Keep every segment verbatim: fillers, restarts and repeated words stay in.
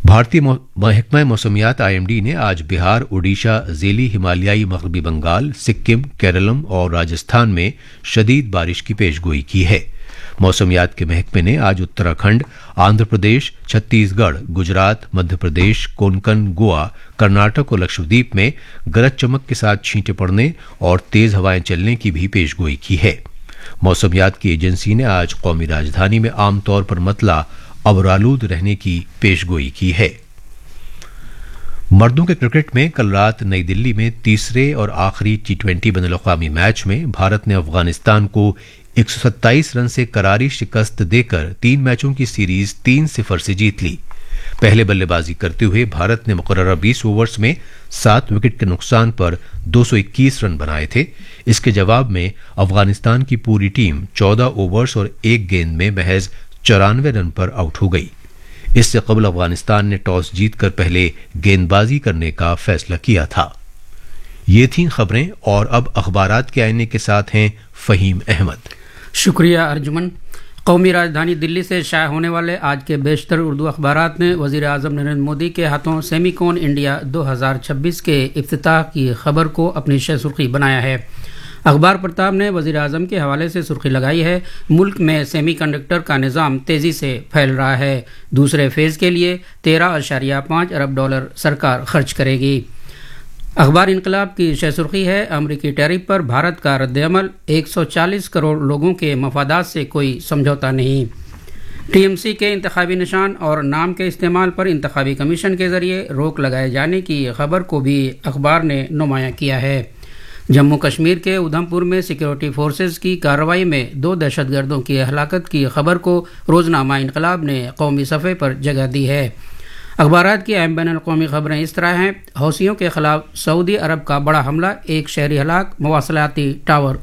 भारतीय महकमा मौसमियात I am D ने आज बिहार, उड़ीसा, ज़ेली हिमालयाई मगरबी बंगाल, सिक्किम, केरलम और राजस्थान में शदीद बारिश की पेशगोई की है। मौसमियात के महकमे ने आज उत्तराखंड, आंध्र प्रदेश, छत्तीसगढ़, गुजरात, मध्य प्रदेश, कोंकण, गोवा, कर्नाटक और लक्षद्वीप में गरज चमक के साथ छींटे पड़ने और तेज हवाएं चलने की भी पेशगोई की है। मौसमियात की एजेंसी ने आज कौमी राजधानी में आमतौर पर मतला अबरालूद रहने की पेशगोई की है। मर्दों के क्रिकेट में कल रात नई दिल्ली में तीसरे और आखिरी टी ट्वेंटी बैनुल-अक़वामी मैच में भारत ने अफगानिस्तान को एक सौ सत्ताईस रन से करारी शिकस्त देकर तीन मैचों की सीरीज तीन सिफर से जीत ली। पहले बल्लेबाजी करते हुए भारत ने मुकर्ररा बीस ओवर्स में सात विकेट के नुकसान पर दो सौ इक्कीस रन बनाए थे। इसके जवाब में अफगानिस्तान की पूरी टीम चौदह ओवर्स और एक गेंद में महज चौरानवे रन पर आउट हो गई। इससे कबल अफगानिस्तान ने टॉस जीतकर पहले गेंदबाजी करने का फैसला किया था। ये थीं खबरें और अब अखबारात के आईने के साथ हैं फहीम अहमद। शुक्रिया अर्जुमन। कौमी राजधानी दिल्ली से शाया होने वाले आज के बेशतर उर्दू अखबारात ने वज़ीर आज़म नरेंद्र मोदी के हाथों सेमीकॉन इंडिया दो हज़ार छब्बीस के इफ्तिताह की खबर को अपनी शह सुर्खी बनाया है। अखबार प्रताप ने वज़ीर आज़म के हवाले से सुर्खी लगाई है, मुल्क में सेमीकंडक्टर का निज़ाम तेज़ी से फैल रहा है। दूसरे फेज़ के लिए तेरह अशारिया पाँच अरब डॉलर सरकार खर्च करेगी। अखबार इनकलाब की शह सुर्खी है, अमरीकी टैरिफ पर भारत का रद्द-ए-अमल, एक सौ चालीस करोड़ लोगों के मफादात से कोई समझौता नहीं। टीएमसी के इंतखाबी निशान और नाम के इस्तेमाल पर इंतखाबी कमीशन के जरिए रोक लगाए जाने की खबर को भी अखबार ने नुमायां किया है। जम्मू कश्मीर के उधमपुर में सिक्योरिटी फोर्सेज की कार्रवाई में दो दहशतगर्दों की हलाकत की खबर को रोजनामा इनकलाब ने कौमी सफ़े पर जगह दी है। अखबारात की अहम बैनुल-अक़वामी खबरें इस तरह हैं, हौसियों के खिलाफ सऊदी अरब का बड़ा हमला, एक शहरी हलाक, मवासलाती टावर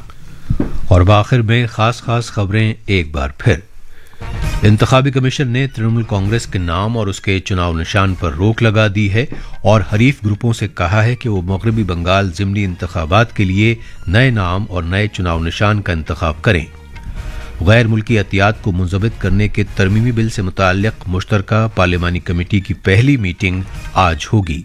तबाह। और आखिर में खास खास खबरें एक बार फिर। इंतखाबी कमीशन ने तृणमूल कांग्रेस के नाम और उसके चुनाव निशान पर रोक लगा दी है और हरीफ ग्रुपों से कहा है कि वो मगरबी बंगाल ज़िमनी इंतखाबात के लिए नए नाम और नए चुनाव निशान का इंतखाब करें। गैर मुल्की अतियात को मुंजमद करने के तरमीमी बिल से मुताल्लिक मुश्तरका पार्लिमानी कमेटी की पहली मीटिंग आज होगी।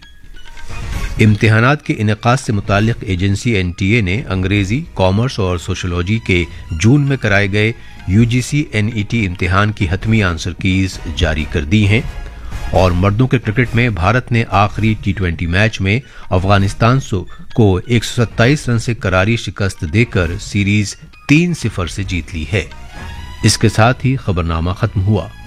इम्तिहानात के इनेकाद से मुताल्लिक एजेंसी एन टी ए ने अंग्रेजी, कॉमर्स और सोशलॉजी के जून में कराए गए यूजीसी एन ई टी इम्तिहान की हतमी आंसर कीज जारी कर दी हैं। और मर्दों के क्रिकेट में भारत ने आखिरी टी ट्वेंटी मैच में अफगानिस्तान को एक सौ सत्ताईस रन से करारी शिकस्त देकर सीरीज तीन सिफर से जीत ली है। इसके साथ ही खबरनामा खत्म हुआ।